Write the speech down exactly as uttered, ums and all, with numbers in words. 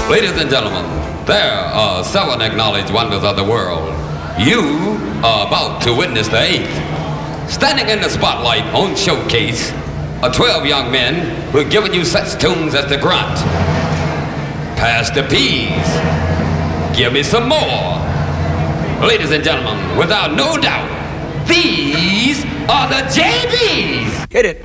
Ladies and gentlemen, there are seven acknowledged wonders of the world. You are about to witness the eighth. Standing in the spotlight on Showcase are twelve young men who are giving you such tunes as the Grunt, Pass the Peas, Give Me Some More. Ladies and gentlemen, without no doubt, these are the J Bs. Hit it.